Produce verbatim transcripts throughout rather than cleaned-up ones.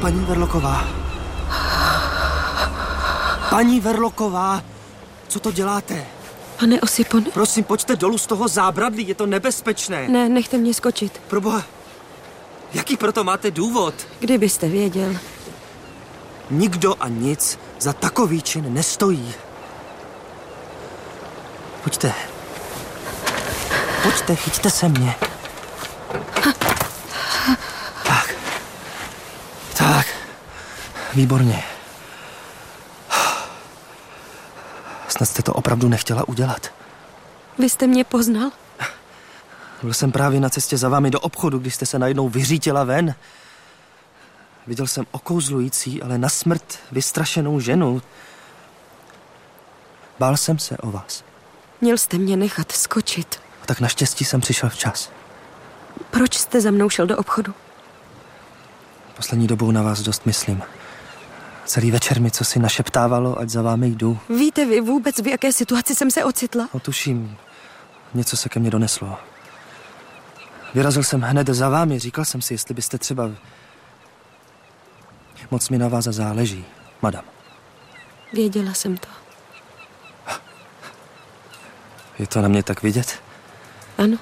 Paní Verloková. Paní Verloková, co to děláte? Pane Osipone? Prosím, pojďte dolů z toho zábradlí, je to nebezpečné. Ne, nechte mě skočit. Proboha, jaký proto máte důvod? Kdybyste věděl. Nikdo a nic za takový čin nestojí. Pojďte. Pojďte, chyťte se mě. Tak. Tak. Výborně. Snad jste to opravdu nechtěla udělat. Vy jste mě poznal? Byl jsem právě na cestě za vámi do obchodu, když jste se najednou vyřítila ven. Viděl jsem okouzlující, ale na smrt vystrašenou ženu. Bál jsem se o vás. Měl jste mě nechat skočit. A tak naštěstí jsem přišel včas. Proč jste za mnou šel do obchodu? Poslední dobou na vás dost myslím. Celý večer mi co si našeptávalo, ať za vámi jdu. Víte vy vůbec, v jaké situaci jsem se ocitla? No tuším, něco se ke mně doneslo. Vyrazil jsem hned za vámi, říkal jsem si, jestli byste třeba... Moc mi na vás záleží, madam. Věděla jsem to. Je to na mě tak vidět? Ano.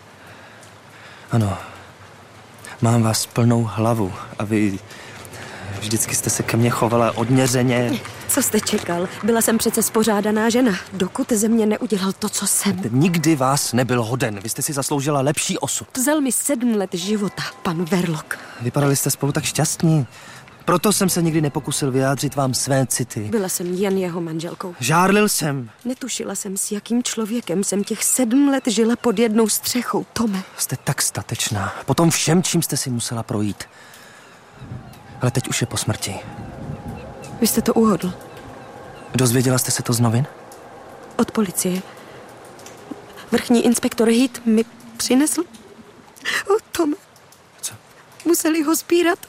Ano. Mám vás plnou hlavu a vy... Vždycky jste se ke mně chovala odměřeně. Co jste čekal? Byla jsem přece spořádaná žena, dokud ze mě neudělal to, co jsem. Nikdy vás nebyl hoden. Vy jste si zasloužila lepší osud. Vzal mi sedm let života, pan Verloc. Vypadali jste spolu tak šťastní. Proto jsem se nikdy nepokusil vyjádřit vám své city. Byla jsem jen jeho manželkou. Žárlil jsem. Netušila jsem, s jakým člověkem jsem těch sedm let žila pod jednou střechou, Tome. Jste tak statečná. Po tom všem, čím jste si musela projít. Ale teď už je po smrti. Vy jste to uhodl. Dozvěděla jste se to z novin? Od policie. Vrchní inspektor Heat mi přinesl. O, Tome. Co? Museli ho sbírat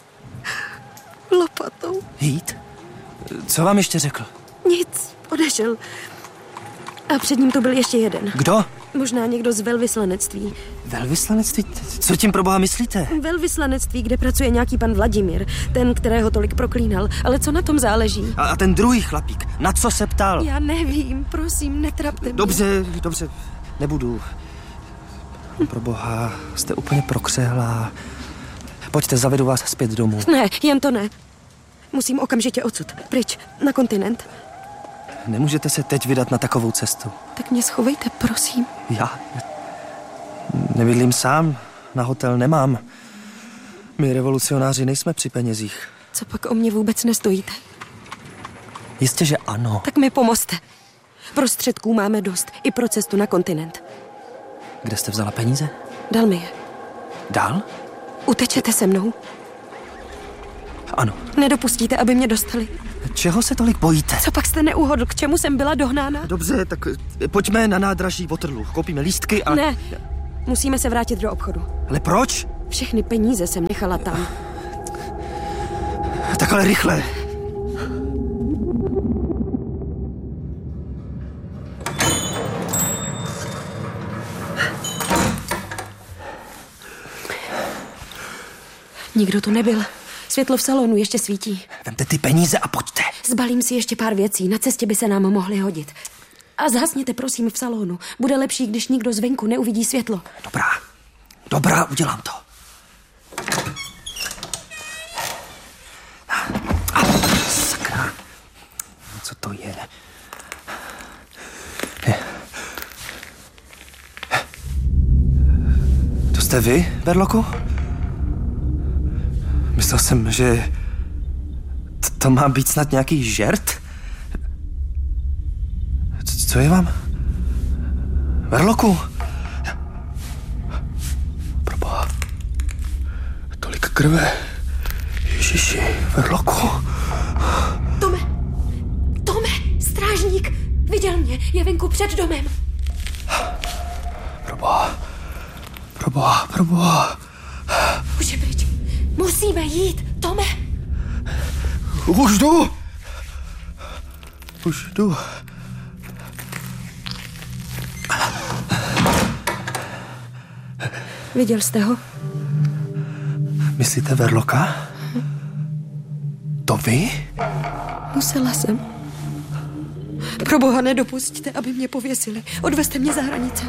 lopatou. Heat? Co vám ještě řekl? Nic, odešel. A před ním to byl ještě jeden. Kdo? Možná někdo z velvyslanectví. Velvyslanectví? Co tím proboha myslíte? Velvyslanectví, kde pracuje nějaký pan Vladimír, ten, kterého tolik proklínal. Ale co na tom záleží? A, a ten druhý chlapík, na co se ptal? Já nevím, prosím, netrapte mě. Dobře, dobře, nebudu. Proboha, jste úplně prokřehlá. Pojďte, zavedu vás zpět domů. Ne, jen to ne. Musím okamžitě odsud, pryč, na kontinent. Nemůžete se teď vydat na takovou cestu. Tak mě schovejte, prosím. Já? Nebydlím sám, na hotel nemám. My revolucionáři nejsme při penězích. Co pak o mě vůbec nestojíte? Jistě, že ano. Tak mi pomozte. Prostředků máme dost, i pro cestu na kontinent. Kde jste vzala peníze? Dal mi je. Dál? Utečete se mnou? Ano. Nedopustíte, aby mě dostali? Čeho se tolik bojíte? Co pak jste neuhodl, k čemu jsem byla dohnána? Dobře, tak pojďme na nádraží Waterloo. Koupíme lístky a... Ne, musíme se vrátit do obchodu. Ale proč? Všechny peníze jsem nechala tam. Tak ale rychle. Nikdo tu nebyl. Světlo v salonu ještě svítí. Vemte ty peníze a pojďte. Zbalím si ještě pár věcí, na cestě by se nám mohly hodit. A zhasněte prosím v salonu. Bude lepší, když nikdo zvenku neuvidí světlo. Dobrá, dobrá, udělám to. A, sakra. Co to je? je? To jste vy, Verloku? Myslel jsem, že to, to má být snad nějaký žert. C- co je vám? Verloku? Proboha. Tolik krve. Ježiši, Verloku. Tome! Tome! Strážník! Viděl mě, je venku před domem. Proboha. Proboha, proboha. Už je pryč. Musíme jít, Tome! Už jdu! Už jdu. Viděl jste ho? Myslíte Verloka? vy? Musela jsem. Pro boha nedopusťte, aby mě pověsili. Odvezte mě za hranice.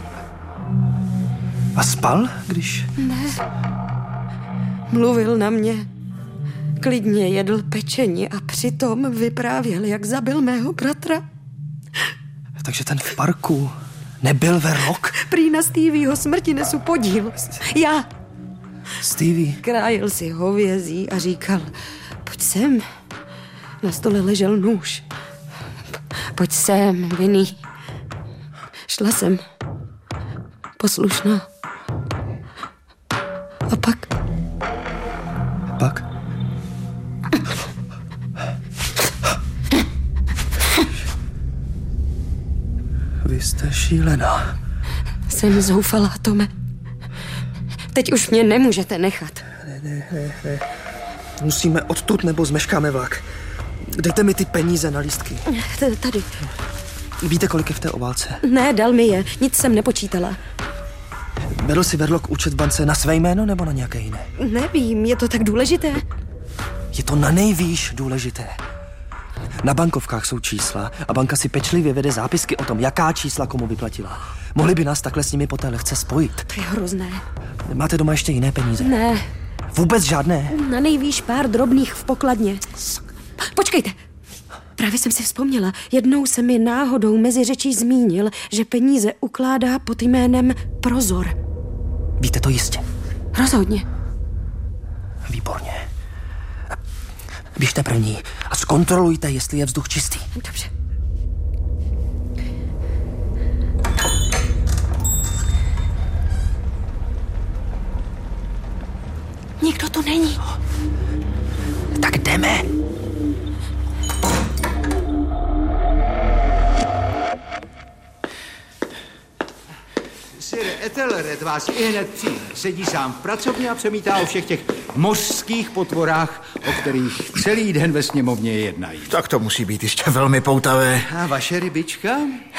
A spal, když... Ne. Mluvil na mě. Klidně jedl pečení a přitom vyprávěl, jak zabil mého bratra. Takže ten v parku nebyl Verloc? Prý na Stevieho smrti nesu podíl. Já. Stevie? Krájel si hovězí a říkal, pojď sem. Na stole ležel nůž. Pojď sem, Vinný. Šla jsem. Poslušná. A pak? Pak? Vy jste šílená. Jsem zoufalá, Tome. Teď už mě nemůžete nechat. Ne, ne, ne, ne. Musíme odtud, nebo zmeškáme vlak. Dejte mi ty peníze na lístky. T- tady. Víte, kolik je v té obálce? Ne, dal mi je. Nic jsem nepočítala. Vedl si Verloc účet v bance na své jméno, nebo na nějaké jiné? Nevím, je to tak důležité? Je to na nejvýš důležité. Na bankovkách jsou čísla a banka si pečlivě vede zápisky o tom, jaká čísla komu vyplatila. Mohli by nás takhle s nimi poté lehce spojit. To je hrozné. Máte doma ještě jiné peníze? Ne. Vůbec žádné? Na nejvýš pár drobných v pokladně. Počkejte. Právě jsem si vzpomněla. Jednou se mi náhodou mezi řečí zmínil, že peníze ukládá pod jménem Prozor. Víte to jistě? Rozhodně. Výborně. Běžte první a zkontrolujte, jestli je vzduch čistý. Dobře. Nikdo tu není. Tak jdeme. Sir Ethelred vás i hned přijme. Sedí sám v pracovně a přemítá o všech těch mořských potvorách, o kterých celý den ve sněmovně jednají. Tak to musí být ještě velmi poutavé. A vaše rybička?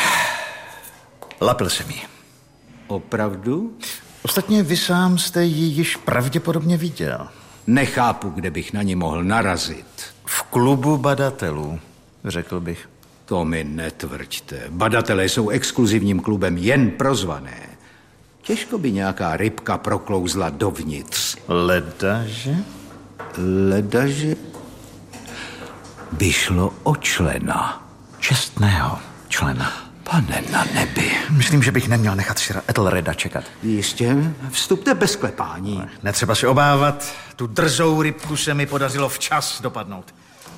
Lapil jsem ji. Opravdu? Ostatně vy sám jste ji již pravděpodobně viděl. Nechápu, kde bych na ní mohl narazit. V klubu badatelů, řekl bych. To mi netvrďte. Badatelé jsou exkluzivním klubem jen pro zvané. Těžko by nějaká rybka proklouzla dovnitř. Ledaže? Ledaže? By šlo o člena. Čestného člena. Pane na nebi. Myslím, že bych neměl nechat Sira Ethelreda čekat. Jistě, vstupte bez klepání. Netřeba se obávat, tu drzou rybku se mi podařilo včas dopadnout.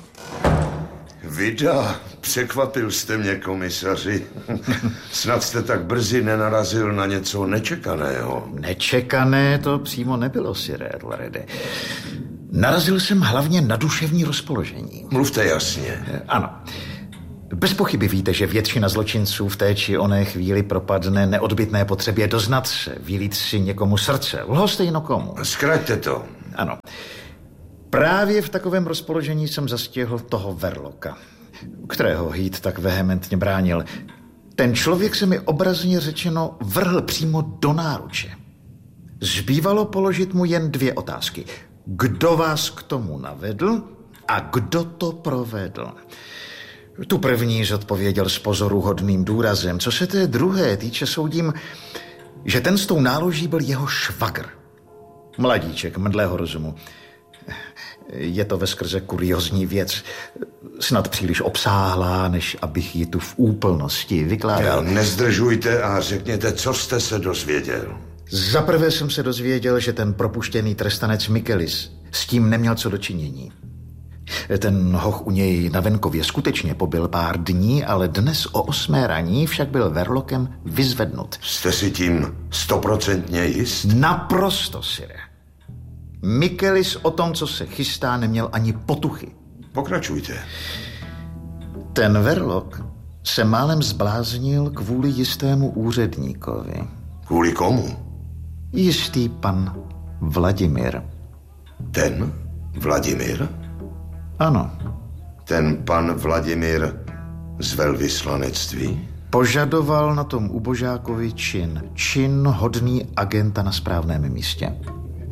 Vida, překvapil jste mě, komisaři. Snad jste tak brzy nenarazil na něco nečekaného. Nečekané to přímo nebylo, Sire Ethelrede. Narazil jsem hlavně na duševní rozpoložení. Mluvte jasně. Ano. Bez pochyby víte, že většina zločinců v té či oné chvíli propadne neodbytné potřebě doznat se, vylít si někomu srdce. Lhostejno komu. Zkraťte to. Ano. Právě v takovém rozpoložení jsem zastihl toho Verloca, kterého Heat tak vehementně bránil. Ten člověk se mi obrazně řečeno vrhl přímo do náruče. Zbývalo položit mu jen dvě otázky. Kdo vás k tomu navedl a kdo to provedl? Tu první zodpověděl s pozoruhodným důrazem. Co se té druhé týče, soudím, že ten s tou náloží byl jeho švagr. Mladíček, mdlého rozumu. Je to veskrze kuriozní věc, snad příliš obsáhlá, než abych ji tu v úplnosti vykládal. Nezdržujte a řekněte, co jste se dozvěděl. Zaprvé jsem se dozvěděl, že ten propuštěný trestanec Michaelis s tím neměl co dočinění. Ten hoch u něj na venkově skutečně pobyl pár dní, ale dnes o osmé raní však byl Verlocem vyzvednut. Jste si tím stoprocentně jist? Naprosto, sire. Michaelis o tom, co se chystá, neměl ani potuchy. Pokračujte. Ten Verloc se málem zbláznil kvůli jistému úředníkovi. Kvůli komu? Jistý pan Vladimír. Ten Vladimír? Ano. Ten pan Vladimír z velvyslanectví? Požadoval na tom ubožákovi čin. Čin hodný agenta na správném místě.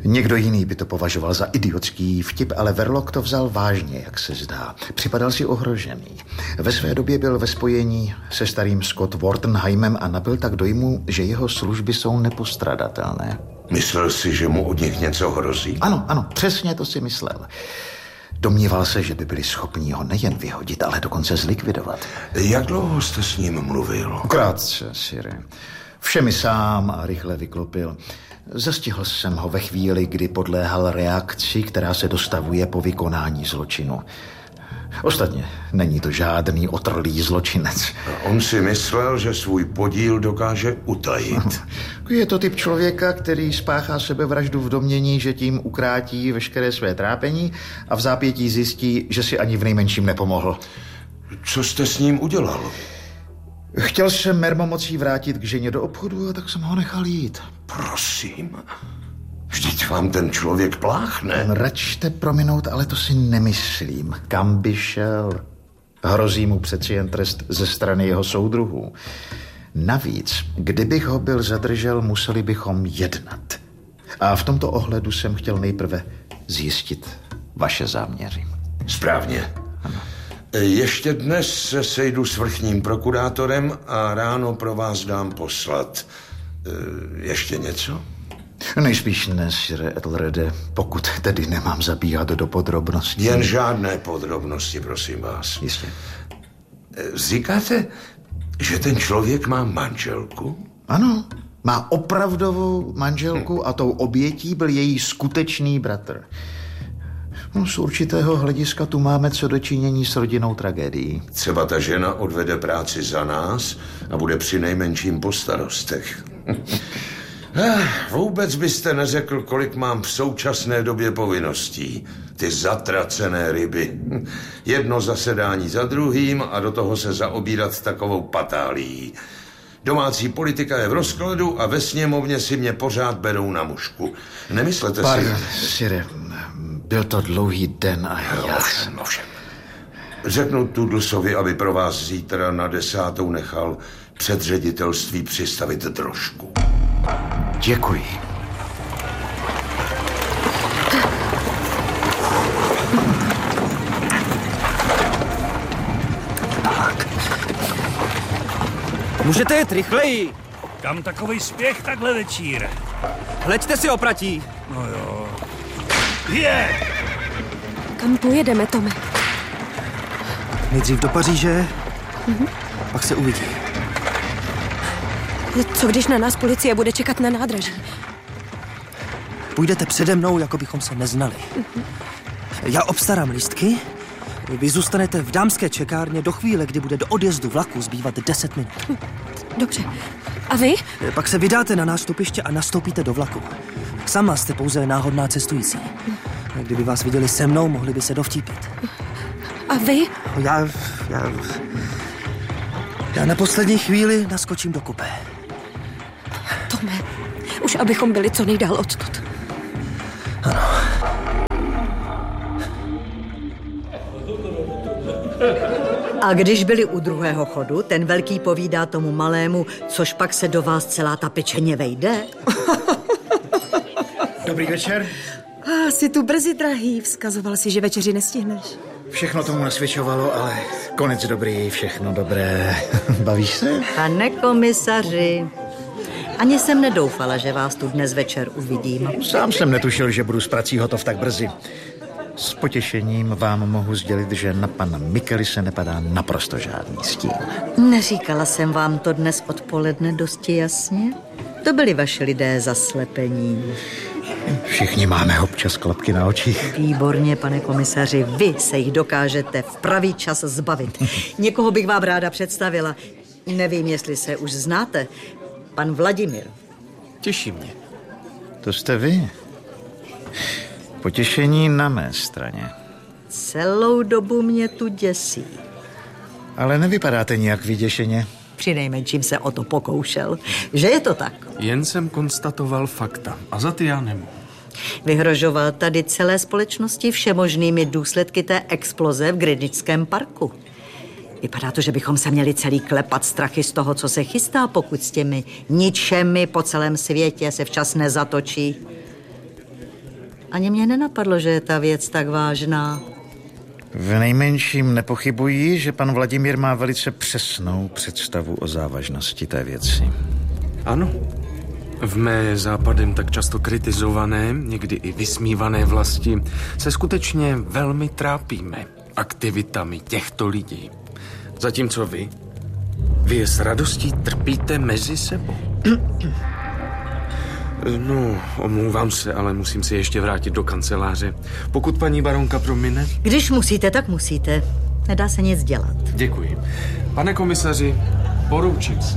Někdo jiný by to považoval za idiotský vtip, ale Verloc to vzal vážně, jak se zdá. Připadal si ohrožený. Ve své době byl ve spojení se starým Scott Wartenheimem a nabyl tak dojmu, že jeho služby jsou nepostradatelné. Myslel si, že mu od nich něco hrozí? Ano, ano, přesně to si myslel. Domníval se, že by byli schopni ho nejen vyhodit, ale dokonce zlikvidovat. Jak dlouho jste s ním mluvil? Krátce, sire. Vše mi sám a rychle vyklopil. Zastihl jsem ho ve chvíli, kdy podléhal reakci, která se dostavuje po vykonání zločinu. Ostatně není to žádný otrlý zločinec. A on si myslel, že svůj podíl dokáže utajit. Je to typ člověka, který spáchá sebevraždu v domnění, že tím ukrátí veškeré své trápení a v zápětí zjistí, že si ani v nejmenším nepomohl. Co jste s ním udělal? Chtěl jsem mermomocí vrátit k ženě do obchodu a tak jsem ho nechal jít. Prosím, vždyť vám ten člověk pláchne. Račte prominout, ale to si nemyslím. Kam by šel? Hrozí mu přeci jen trest ze strany jeho soudruhů. Navíc, kdybych ho byl zadržel, museli bychom jednat. A v tomto ohledu jsem chtěl nejprve zjistit vaše záměry. Správně. Ano. Ještě dnes se sejdu s vrchním prokurátorem a ráno pro vás dám poslat. Ještě něco? Nejspíš ne, sire Ethelrede, pokud tedy nemám zabíhat do podrobností. Jen žádné podrobnosti, prosím vás. Jistě. Říkáte, že ten člověk má manželku? Ano, má opravdovou manželku a tou obětí byl její skutečný bratr. No, z určitého hlediska tu máme co dočinění s rodinnou tragédií. Třeba ta žena odvede práci za nás a bude při nejmenším po starostech. Vůbec byste neřekl, kolik mám v současné době povinností. Ty zatracené ryby. Jedno zasedání za druhým a do toho se zaobírat takovou patálií. Domácí politika je v rozkladu a ve sněmovně si mě pořád berou na mušku. Nemyslete Pardon, si... sire, byl to dlouhý den a já... Ovšem, ovšem. Řeknu Tudlsovi, aby pro vás zítra na desátou nechal před ředitelství přistavit drožku. Děkuji. Tak. Můžete jet rychleji. Kam takovej spěch takhle večír? Hleďte si opratí. No jo. Je! Kam pojedeme, Tome? Nejdřív do Paříže, mm-hmm. pak se uvidí. Co když na nás policie bude čekat na nádraží? Půjdete přede mnou, jako bychom se neznali. Mm-hmm. Já obstarám lístky, vy zůstanete v dámské čekárně do chvíle, kdy bude do odjezdu vlaku zbývat deset minut. Dobře. A vy? Pak se vydáte na nástupiště a nastoupíte do vlaku. Sama jste pouze náhodná cestující. Kdyby vás viděli se mnou, mohli by se dovtípit. A vy? Já, já... Já na poslední chvíli naskočím do kupé. Tome, už abychom byli co nejdál odtud. Ano. A když byli u druhého chodu, ten velký povídá tomu malému, což pak se do vás celá ta pečeně vejde. Dobrý večer. Ah, jsi tu brzy, drahý. Vzkazoval si, že večeři nestihneš. Všechno tomu nasvědčovalo, ale konec dobrý, všechno dobré. Bavíš se? Pane komisaři, ani jsem nedoufala, že vás tu dnes večer uvidím. Sám jsem netušil, že budu s prací hotov tak brzy. S potěšením vám mohu sdělit, že na pana Mikely se nepadá naprosto žádný stín. Neříkala jsem vám to dnes odpoledne dosti jasně? To byli vaši lidé zaslepení. Všichni máme občas klapky na očích. Výborně, pane komisaři, vy se jich dokážete v pravý čas zbavit. Někoho bych vám ráda představila. Nevím, jestli se už znáte. Pan Vladimír. Těší mě. To jste vy? Potěšení na mé straně. Celou dobu mě tu děsí. Ale nevypadáte nijak vyděšeně. Přinejmenším se o to pokoušel. Že je to tak? Jen jsem konstatoval fakta a za ty já nemohu. Vyhrožoval tady celé společnosti všemožnými důsledky té exploze v Greenwichském parku. Vypadá to, že bychom se měli celý klepat strachy z toho, co se chystá, pokud s těmi ničemi po celém světě se včas nezatočí. Ani mě nenapadlo, že je ta věc tak vážná. V nejmenším nepochybuji, že pan Vladimír má velice přesnou představu o závažnosti té věci. Ano. V mé západem tak často kritizované, někdy i vysmívané vlasti se skutečně velmi trápíme aktivitami těchto lidí. Zatímco vy, vy je s radostí trpíte mezi sebou. No, omlouvám se, ale musím se ještě vrátit do kanceláře. Pokud paní baronka promine... Když musíte, tak musíte. Nedá se nic dělat. Děkuji. Pane komisaři, poroučím se.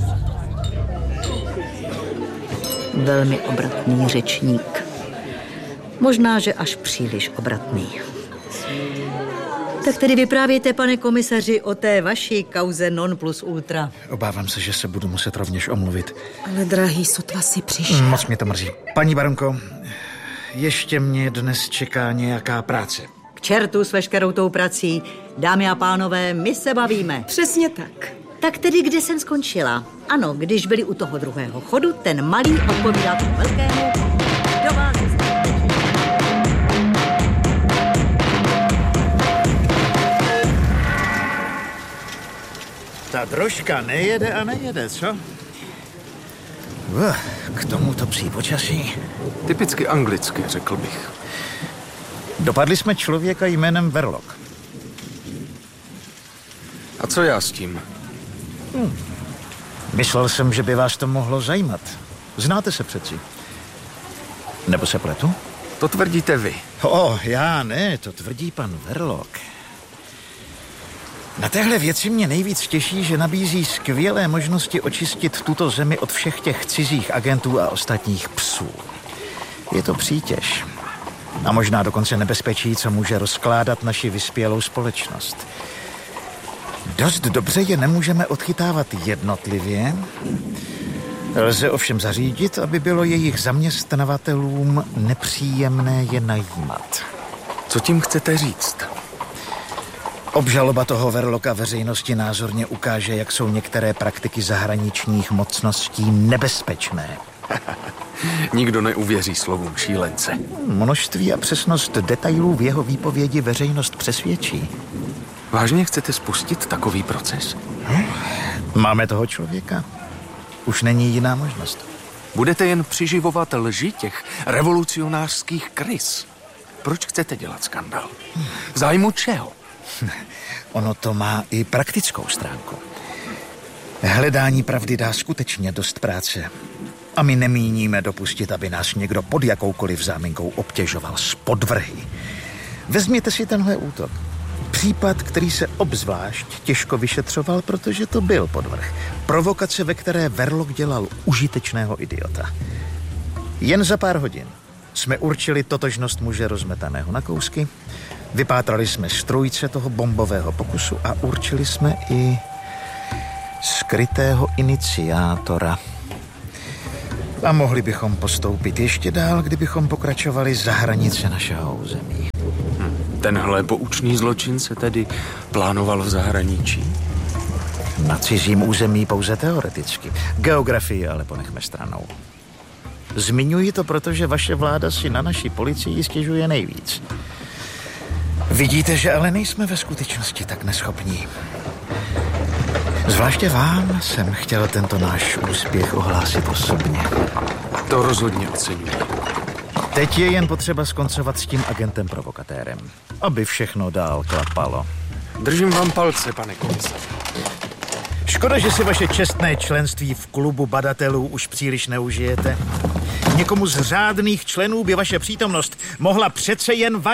Velmi obratný řečník. Možná, že až příliš obratný. Tak tedy vyprávějte, pane komisaři, o té vaší kauze non plus ultra. Obávám se, že se budu muset rovněž omluvit. Ale drahý, sotva si přišel. Moc mě to mrzí. Paní baronko, ještě mě dnes čeká nějaká práce. K čertu s veškerou tou prací. Dámy a pánové, my se bavíme. Přesně tak. Tak tedy, kde jsem skončila? Ano, když byli u toho druhého chodu, ten malý odpovídá tomu velkému. Do vás je Ta drožka nejede a nejede, co? Uh, k tomuto psí počasí. Typicky anglicky, řekl bych. Dopadli jsme člověka jménem Verloc. A co já s tím? Hmm. Myslel jsem, že by vás to mohlo zajímat. Znáte se přeci. Nebo se pletu? To tvrdíte vy. O, já ne, to tvrdí pan Verloc. Na téhle věci mě nejvíc těší, že nabízí skvělé možnosti očistit tuto zemi od všech těch cizích agentů a ostatních psů. Je to přítěž. A možná dokonce nebezpečí, co může rozkládat naši vyspělou společnost. Dost dobře je nemůžeme odchytávat jednotlivě. Lze ovšem zařídit, aby bylo jejich zaměstnavatelům nepříjemné je najímat. Co tím chcete říct? Obžaloba toho Verloca veřejnosti názorně ukáže, jak jsou některé praktiky zahraničních mocností nebezpečné. Nikdo neuvěří slovům šílence. Množství a přesnost detailů v jeho výpovědi veřejnost přesvědčí. Vážně chcete spustit takový proces? Hm? Máme toho člověka. Už není jiná možnost. Budete jen přiživovat lži těch revolucionářských krys. Proč chcete dělat skandál? V zájmu čeho? Ono to má i praktickou stránku. Hledání pravdy dá skutečně dost práce. A my nemíníme dopustit, aby nás někdo pod jakoukoliv záminkou obtěžoval z podvrhy. Vezměte si tenhle útok. Případ, který se obzvlášť těžko vyšetřoval, protože to byl podvrh. Provokace, ve které Verloc dělal užitečného idiota. Jen za pár hodin jsme určili totožnost muže rozmetaného na kousky, vypátrali jsme strůjce toho bombového pokusu a určili jsme i skrytého iniciátora. A mohli bychom postoupit ještě dál, kdybychom pokračovali za hranice našeho území. Hm. Tenhle poučný zločin se tedy plánoval v zahraničí? Na cizím území pouze teoreticky. Geografii ale ponechme stranou. Zmiňuji to, protože vaše vláda si na naší policii stěžuje nejvíc. Vidíte, že ale nejsme ve skutečnosti tak neschopní. Zvláště vám jsem chtěl tento náš úspěch ohlásit osobně. To rozhodně oceňuji. Teď je jen potřeba skoncovat s tím agentem provokatérem, aby všechno dál klapalo. Držím vám palce, pane komisaři. Škoda, že si vaše čestné členství v klubu badatelů už příliš neužijete. Někomu z řádných členů by vaše přítomnost mohla přece jen vadit.